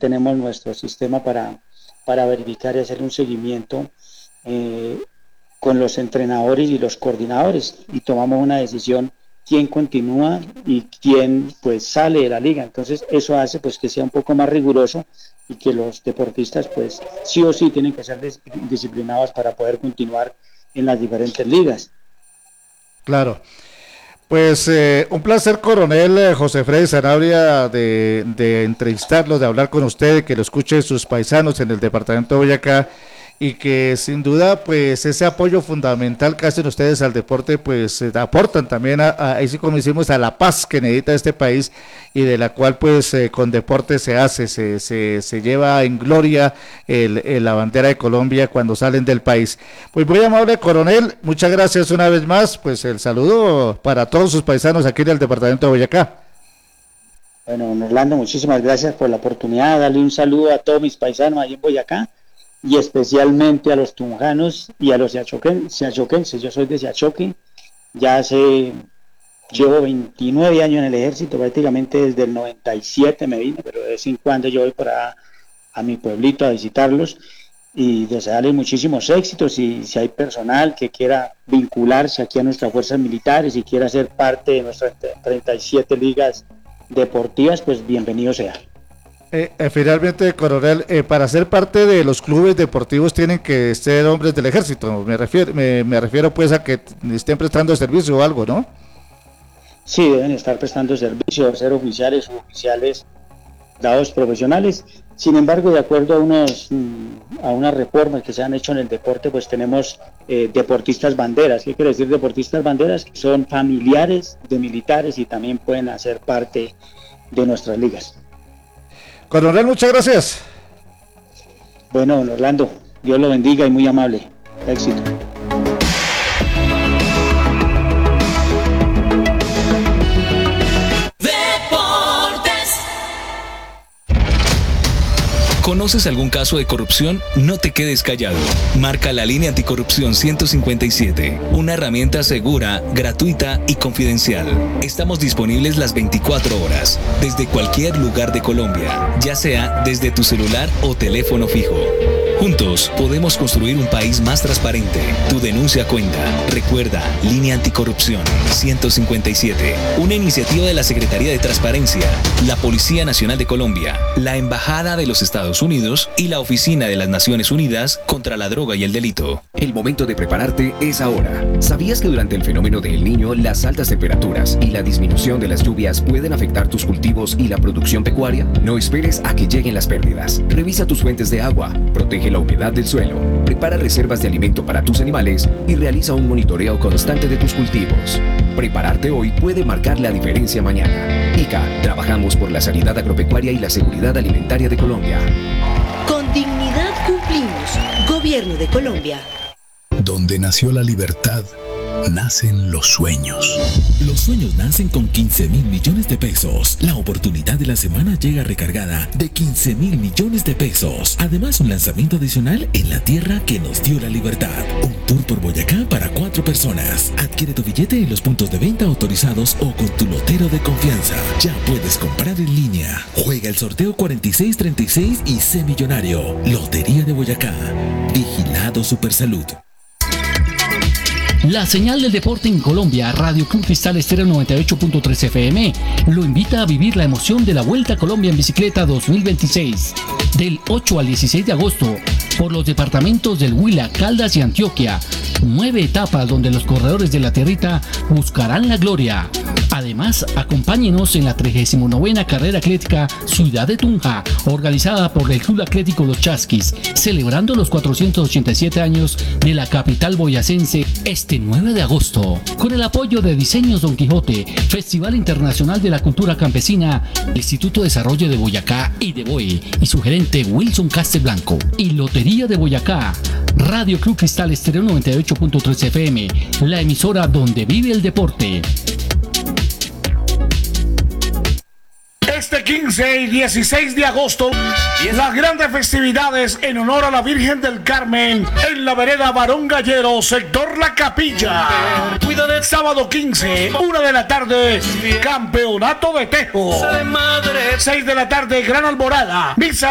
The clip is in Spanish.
tenemos nuestro sistema para verificar y hacer un seguimiento con los entrenadores y los coordinadores, y tomamos una decisión quién continúa y quién pues sale de la liga. Entonces eso hace pues que sea un poco más riguroso y que los deportistas pues sí o sí tienen que ser disciplinados para poder continuar en las diferentes ligas. Claro. Pues un placer, coronel José Freddy Sanabria, de entrevistarlo, de hablar con usted, que lo escuche sus paisanos en el departamento de Boyacá, y que sin duda pues ese apoyo fundamental que hacen ustedes al deporte pues aportan también así como hicimos, a la paz que necesita este país, y de la cual pues con deporte se hace, se lleva en gloria la bandera de Colombia cuando salen del país. Pues muy amable, coronel, muchas gracias una vez más, pues el saludo para todos sus paisanos aquí del departamento de Boyacá. Bueno, Orlando, muchísimas gracias por la oportunidad, darle un saludo a todos mis paisanos ahí en Boyacá, y especialmente a los tunjanos y a los siachoquenses. Yo soy de Siachoque, llevo 29 años en el ejército, prácticamente desde el 97 me vine, pero de vez en cuando yo voy para a mi pueblito a visitarlos y desearles muchísimos éxitos, y si hay personal que quiera vincularse aquí a nuestras fuerzas militares y quiera ser parte de nuestras 37 ligas deportivas, pues bienvenido sea. Finalmente, coronel, para ser parte de los clubes deportivos tienen que ser hombres del ejército. Me refiero pues a que estén prestando servicio o algo, ¿no? Sí, deben estar prestando servicio, ser oficiales o oficiales dados profesionales. Sin embargo, de acuerdo a unas reformas que se han hecho en el deporte, pues tenemos deportistas banderas. ¿Qué quiere decir deportistas banderas? Que son familiares de militares y también pueden hacer parte de nuestras ligas. Coronel, muchas gracias. Bueno, don Orlando, Dios lo bendiga y muy amable. Éxito. ¿Conoces algún caso de corrupción? No te quedes callado. Marca la línea anticorrupción 157, una herramienta segura, gratuita y confidencial. Estamos disponibles las 24 horas, desde cualquier lugar de Colombia, ya sea desde tu celular o teléfono fijo. Juntos podemos construir un país más transparente. Tu denuncia cuenta. Recuerda, Línea Anticorrupción 157, una iniciativa de la Secretaría de Transparencia, la Policía Nacional de Colombia, la Embajada de los Estados Unidos y la Oficina de las Naciones Unidas contra la Droga y el Delito. El momento de prepararte es ahora. ¿Sabías que durante el fenómeno del Niño, las altas temperaturas y la disminución de las lluvias pueden afectar tus cultivos y la producción pecuaria? No esperes a que lleguen las pérdidas. Revisa tus fuentes de agua, protege la humedad del suelo, prepara reservas de alimento para tus animales y realiza un monitoreo constante de tus cultivos. Prepararte hoy puede marcar la diferencia mañana. ICA, trabajamos por la sanidad agropecuaria y la seguridad alimentaria de Colombia. Con dignidad cumplimos. Gobierno de Colombia. Donde nació la libertad, nacen los sueños. Los sueños nacen con 15,000 millones de pesos. La oportunidad de la semana llega recargada de 15,000 millones de pesos. Además, un lanzamiento adicional en la tierra que nos dio la libertad. Un tour por Boyacá para 4 personas. Adquiere tu billete en los puntos de venta autorizados o con tu lotero de confianza. Ya puedes comprar en línea. Juega el sorteo 4636 y sé millonario. Lotería de Boyacá. Vigilado Supersalud. La señal del deporte en Colombia, Radio Club Cristal Estéreo 98.3 FM, lo invita a vivir la emoción de la Vuelta a Colombia en Bicicleta 2026, del 8 al 16 de agosto, por los departamentos del Huila, Caldas y Antioquia. 9 etapas donde los corredores de la tierrita buscarán la gloria. Además, acompáñenos en la 39ª Carrera Atlética Ciudad de Tunja, organizada por el Club Atlético Los Chasquis, celebrando los 487 años de la capital boyacense este 9 de agosto, con el apoyo de Diseños Don Quijote, Festival Internacional de la Cultura Campesina, Instituto de Desarrollo de Boyacá y de Boy, y su gerente Wilson Castelblanco, y Lotería de Boyacá. Radio Club Cristal Estéreo 98.3 FM, la emisora donde vive el deporte. Este 15 y 16 de agosto, las grandes festividades en honor a la Virgen del Carmen en la vereda Barón Gallero, sector La Capilla. Sábado 15, 1 de la tarde, campeonato de tejo. 6 de la tarde, gran alborada. Misa